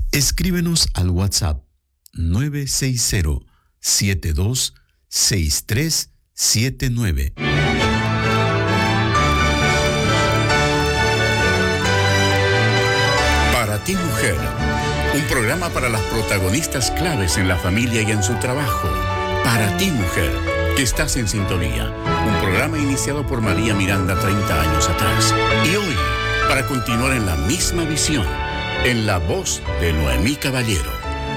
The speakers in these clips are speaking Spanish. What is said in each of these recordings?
Escríbenos al WhatsApp 960-726379. Para ti, mujer, un programa para las protagonistas claves en la familia y en su trabajo. Para ti, mujer, que estás en sintonía. Un programa iniciado por María Miranda 30 años atrás. Y hoy, para continuar en la misma visión, en la voz de Noemí Caballero.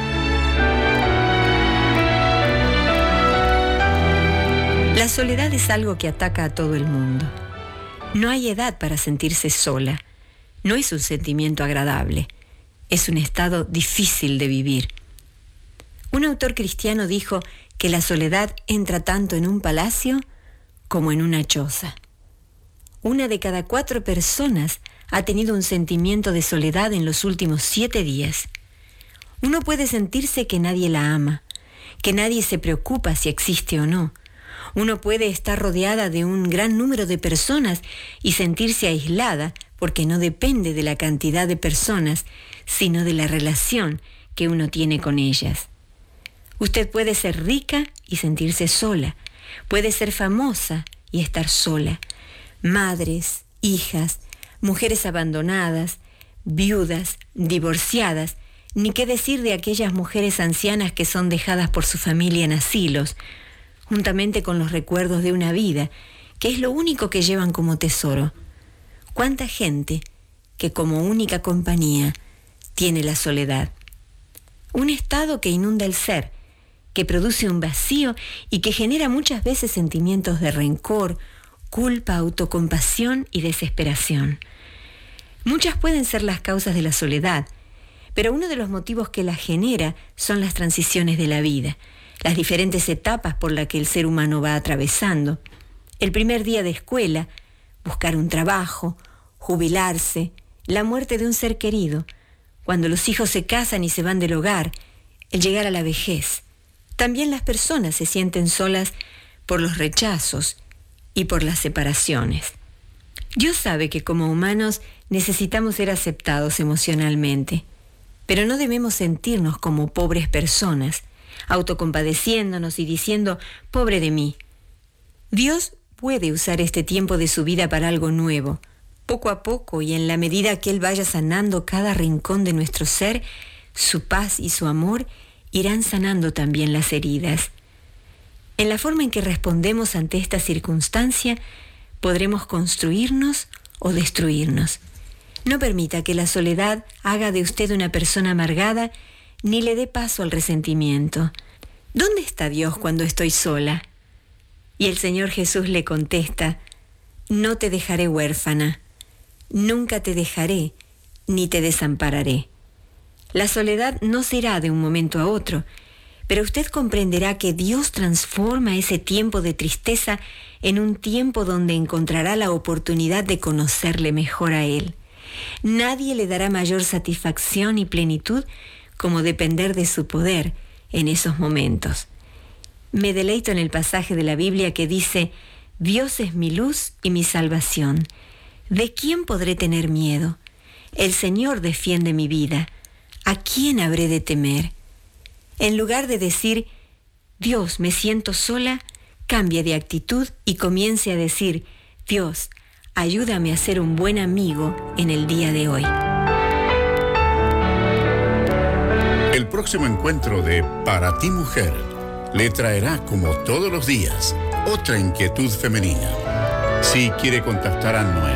La soledad es algo que ataca a todo el mundo. No hay edad para sentirse sola. No es un sentimiento agradable. Es un estado difícil de vivir. Un autor cristiano dijo que la soledad entra tanto en un palacio como en una choza. 1 de cada 4 personas ha tenido un sentimiento de soledad en los últimos 7 días. Uno puede sentirse que nadie la ama, que nadie se preocupa si existe o no. Uno puede estar rodeada de un gran número de personas y sentirse aislada porque no depende de la cantidad de personas, sino de la relación que uno tiene con ellas. Usted puede ser rica y sentirse sola. Puede ser famosa y estar sola. Madres, hijas, mujeres abandonadas, viudas, divorciadas, ni qué decir de aquellas mujeres ancianas que son dejadas por su familia en asilos, juntamente con los recuerdos de una vida, que es lo único que llevan como tesoro. ¿Cuánta gente que como única compañía tiene la soledad? Un estado que inunda el ser, que produce un vacío y que genera muchas veces sentimientos de rencor, culpa, autocompasión y desesperación. Muchas pueden ser las causas de la soledad, pero uno de los motivos que la genera son las transiciones de la vida, las diferentes etapas por las que el ser humano va atravesando. El primer día de escuela, buscar un trabajo, jubilarse, la muerte de un ser querido, cuando los hijos se casan y se van del hogar, el llegar a la vejez. También las personas se sienten solas por los rechazos y por las separaciones. Dios sabe que como humanos necesitamos ser aceptados emocionalmente, pero no debemos sentirnos como pobres personas, autocompadeciéndonos y diciendo, pobre de mí. Dios puede usar este tiempo de su vida para algo nuevo. Poco a poco y en la medida que Él vaya sanando cada rincón de nuestro ser, su paz y su amor irán sanando también las heridas. En la forma en que respondemos ante esta circunstancia, podremos construirnos o destruirnos. No permita que la soledad haga de usted una persona amargada, ni le dé paso al resentimiento. ¿Dónde está Dios cuando estoy sola? Y el Señor Jesús le contesta, no te dejaré huérfana, nunca te dejaré, ni te desampararé. La soledad no será de un momento a otro, pero usted comprenderá que Dios transforma ese tiempo de tristeza en un tiempo donde encontrará la oportunidad de conocerle mejor a Él. Nadie le dará mayor satisfacción y plenitud como depender de su poder en esos momentos. Me deleito en el pasaje de la Biblia que dice, Dios es mi luz y mi salvación. ¿De quién podré tener miedo? El Señor defiende mi vida. ¿A quién habré de temer? En lugar de decir, Dios, me siento sola, cambie de actitud y comience a decir, Dios, ayúdame a ser un buen amigo en el día de hoy. El próximo encuentro de Para ti, mujer, le traerá, como todos los días, otra inquietud femenina. Si quiere contactar a Noemí